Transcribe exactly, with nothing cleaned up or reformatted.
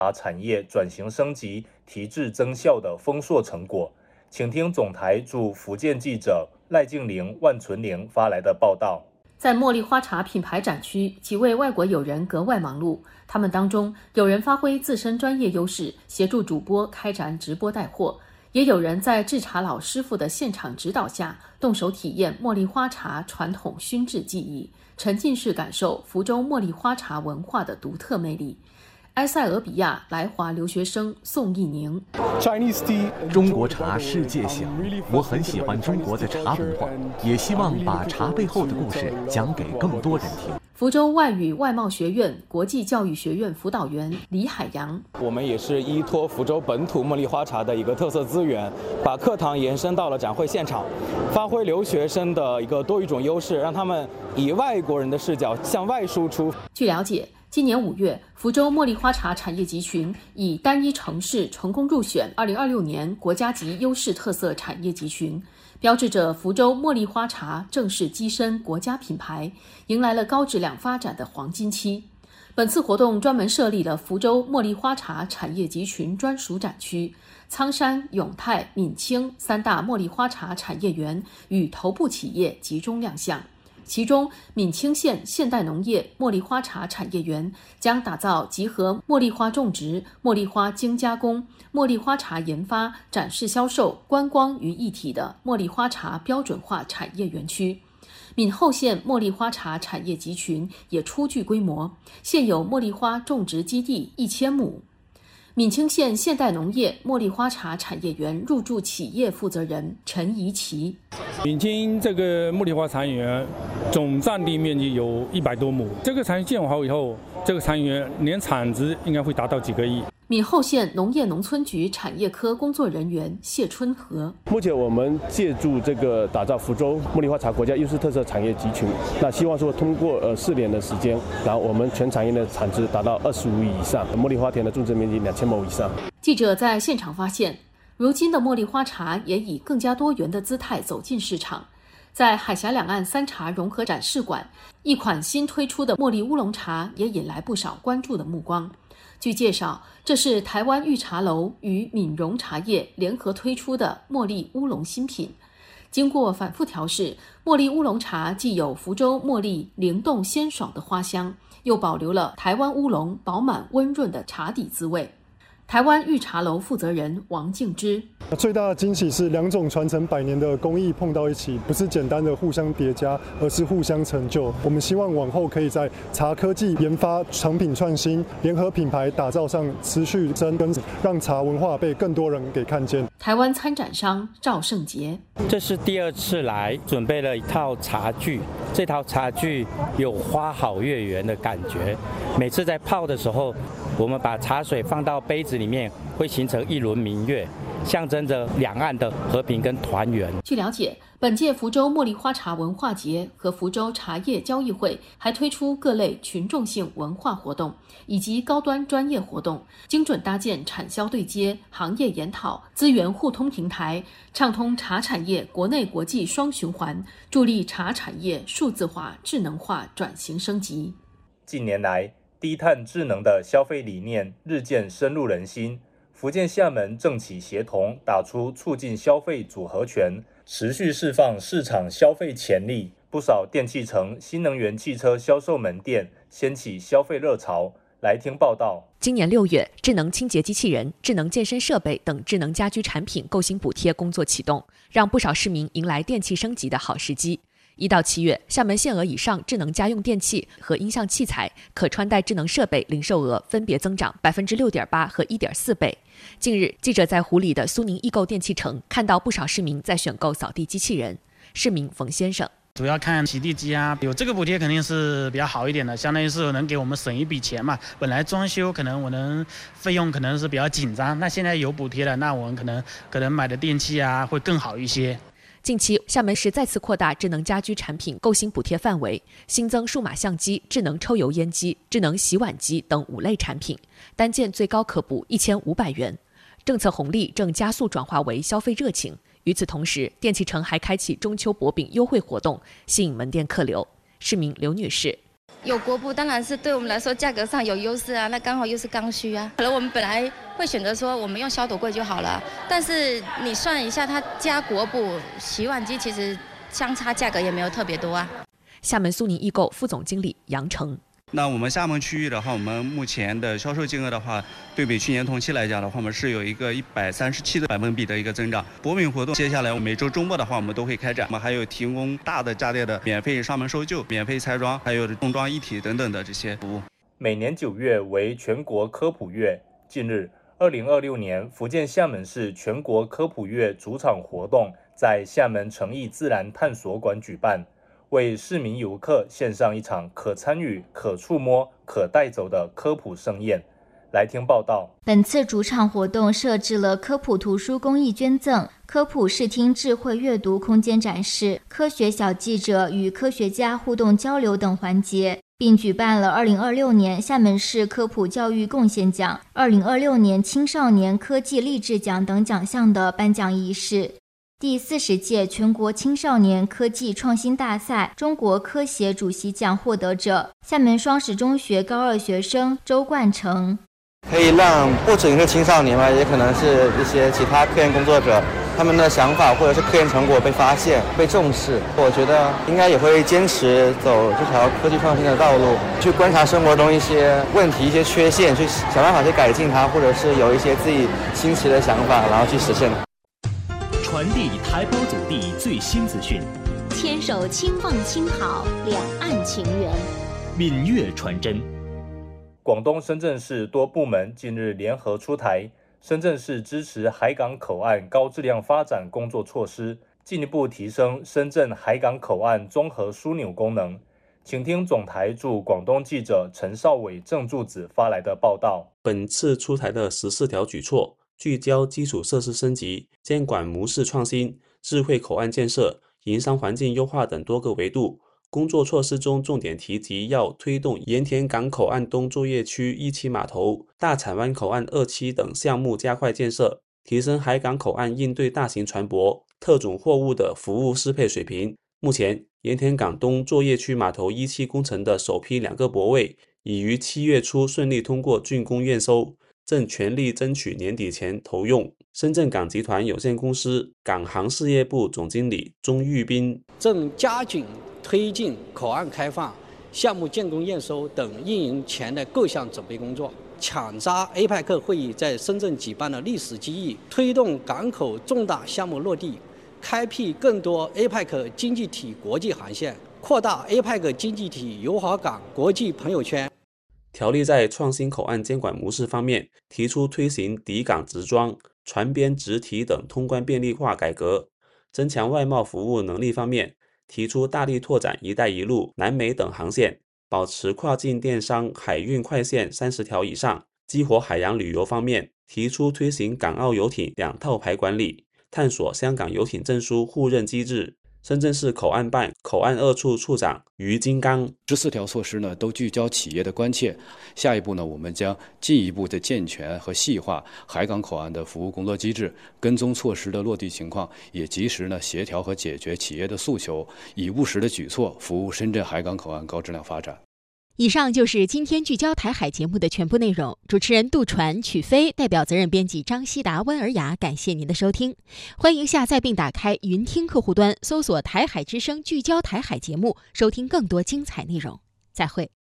茶产业转型升级、提质增效的丰硕成果。请听总台驻福建记者赖静玲、万存玲发来的报道。 在茉莉花茶品牌展区，几位外国友人格外忙碌。他们当中，有人发挥自身专业优势，协助主播开展直播带货；也有人在制茶老师傅的现场指导下，动手体验茉莉花茶传统熏制技艺，沉浸式感受福州茉莉花茶文化的独特魅力。埃塞俄比亚来华留学生宋一宁， 中国茶世界小，我很喜欢中国的茶文化，也希望把茶背后的故事讲给更多人听。 福州外语外贸学院国际教育学院辅导员李海洋， 我们也是依托福州本土茉莉花茶的一个特色资源，把课堂延伸到了展会现场，发挥留学生的一个多语种优势，让他们以外国人的视角向外输出。 据了解，今年五月，福州茉莉花茶产业集群以单一城市成功入选二零二六年国家级优势特色产业集群，标志着福州茉莉花茶正式跻身国家品牌，迎来了高质量发展的黄金期。本次活动专门设立了福州茉莉花茶产业集群专属展区，苍山、永泰、闽清三大茉莉花茶产业园与头部企业集中亮相。其中，闽清县现代农业茉莉花茶产业园将打造集合茉莉花种植、茉莉花精加工、茉莉花茶研发、展示销售、观光于一体的茉莉花茶标准化产业园区。闽后县茉莉花茶产业集群也初具规模，现有茉莉花种植基地一千亩。闽清县现代农业茉莉花茶产业园入驻企业负责人陈怡琪， 闽清这个茉莉花产业园总占地面积有一百多亩，这个产业建好以后，这个产业园年产值应该会达到几个亿。 闽后县农业农村局产业科工作人员谢春和， 目前我们借助这个打造福州茉莉花茶国家优势特色产业集群，那希望说通过呃四年的时间，然后我们全产业的产值达到二十五亿以上，茉莉花田的种植面积两千亩以上。 记者在现场发现，如今的茉莉花茶也以更加多元的姿态走进市场。在海峡两岸三茶融合展示馆，一款新推出的茉莉乌龙茶也引来不少关注的目光。据介绍，这是台湾御茶楼与闽蓉茶叶联合推出的茉莉乌龙新品。经过反复调试，茉莉乌龙茶既有福州茉莉灵动鲜爽的花香，又保留了台湾乌龙饱满温润的茶底滋味。台湾御茶楼负责人王敬之， 最大的惊喜是两种传承百年的工艺碰到一起，不是简单的互相叠加，而是互相成就。我们希望往后可以在茶科技研发、产品创新、联合品牌打造上持续深耕，让茶文化被更多人给看见。 台湾参展商赵胜杰， 这是第二次来，准备了一套茶具，这套茶具有花好月圆的感觉。每次在泡的时候，我们把茶水放到杯子里面，会形成一轮明月，象征着两岸的和平跟团圆。 据了解，本届福州茉莉花茶文化节和福州茶叶交易会还推出各类群众性文化活动以及高端专业活动，精准搭建产销对接、行业研讨、资源互通平台，畅通茶产业国内国际双循环，助力茶产业数字化、智能化转型升级。 近年来，低碳智能的消费理念日渐深入人心。福建厦门政企协同打出促进消费组合拳，持续释放市场消费潜力。不少电器城、新能源汽车销售门店掀起消费热潮。来听报道。 今年六月，智能清洁机器人、智能健身设备等智能家居产品购新补贴工作启动，让不少市民迎来电器升级的好时机。一到七月，厦门限额以上智能家用电器和音像器材、可穿戴智能设备零售额分别增长百分之六点八和一点四倍。近日，记者在湖里的苏宁易购电器城看到不少市民在选购扫地机器人。市民冯先生。 主要看洗地机啊，有这个补贴肯定是比较好一点的，相当于是能给我们省一笔钱嘛。本来装修可能我能费用可能是比较紧张，那现在有补贴了，那我们可能可能买的电器啊会更好一些。 近期，厦门市再次扩大智能家居产品购新补贴范围，新增数码相机、智能抽油烟机、智能洗碗机等五类产品，单件最高可补一千五百元。政策红利正加速转化为消费热情。与此同时，电器城还开启中秋薄饼优惠活动，吸引门店客流。市民刘女士。 有国部当然是对我们来说价格上有优势啊，那刚好又是刚需啊。可能我们本来会选择说我们用消毒柜就好了，但是你算一下，它加国部洗碗机其实相差价格也没有特别多啊。 厦门苏宁易购副总经理杨成。 那我们厦门区域的话，我们目前的销售金额的话，对比去年同期来讲的话，我们是有一个一百三十七的百分比的一个增长。博饼活动接下来每周周末的话，我们都会开展。我们还有提供大的家电的免费上门收旧、免费拆装，还有重装一体等等的这些服务。 每年九月为全国科普月，近日，二零二六年福建厦门市全国科普月主场活动在厦门诚毅自然探索馆举办。为市民游客献上一场可参与、可触摸、可带走的科普盛宴。来听报道。 本次主场活动设置了科普图书公益捐赠、科普视听智慧阅读空间展示、科学小记者与科学家互动交流等环节，并举办了二零二六年厦门市科普教育贡献奖、二零二六年青少年科技励志奖等奖项的颁奖仪式。第四十届全国青少年科技创新大赛中国科协主席奖获得者，厦门双实中学高二学生周冠成。 可以让不仅是青少年嘛，也可能是一些其他科研工作者，他们的想法或者是科研成果被发现、被重视。我觉得应该也会坚持走这条科技创新的道路，去观察生活中一些问题、一些缺陷，去想办法去改进它，或者是有一些自己新奇的想法，然后去实现。 传递台胞祖地最新资讯， 牵手轻放轻好，两岸情缘， 闽粤传真。 广东深圳市多部门近日联合出台深圳市支持海港口岸高质量发展工作措施，进一步提升深圳海港口岸综合枢纽功能。请听总台驻广东记者陈少伟、郑柱子发来的报道。 本次出台的十四条举措聚焦基础设施升级、监管模式创新、智慧口岸建设、营商环境优化等多个维度。工作措施中重点提及要推动盐田港口岸东作业区一期码头、大铲湾口岸二期等项目加快建设，提升海港口岸应对大型船舶、特种货物的服务适配水平。目前，盐田港东作业区码头一期工程的首批两个泊位已于七月初顺利通过竣工验收，正全力争取年底前投用。深圳港集团有限公司港航事业部总经理钟玉斌正加紧推进口岸开放、项目建工验收等运营前的各项准备工作，抢抓 A P E C 会议在深圳举办的历史机遇，推动港口重大项目落地，开辟更多 A P E C 经济体国际航线，扩大 A P E C 经济体友好港国际朋友圈。 条例在创新口岸监管模式方面，提出推行抵港直装、船边直提等通关便利化改革；增强外贸服务能力方面，提出大力拓展一带一路、南美等航线，保持跨境电商海运快线三十条以上；激活海洋旅游方面，提出推行港澳游艇两套牌管理，探索香港游艇证书互认机制。深圳市口岸办口岸二处处长于金刚， 十四条措施呢都聚焦企业的关切。下一步呢，我们将进一步的健全和细化海港口岸的服务工作机制，跟踪措施的落地情况，也及时呢协调和解决企业的诉求，以务实的举措服务深圳海港口岸高质量发展。 以上就是今天聚焦台海节目的全部内容。主持人杜传、曲飞，代表责任编辑张希达、温尔雅，感谢您的收听。欢迎下载并打开云听客户端，搜索台海之声聚焦台海节目，收听更多精彩内容。再会。